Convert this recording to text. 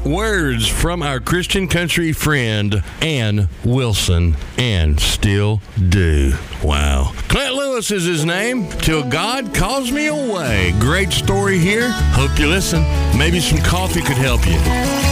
words from our Christian country friend, Ann Wilson, and still do. Wow. Clint Lewis is his name. Till God Calls Me Away. Great story here. Hope you listen. Maybe some coffee could help you.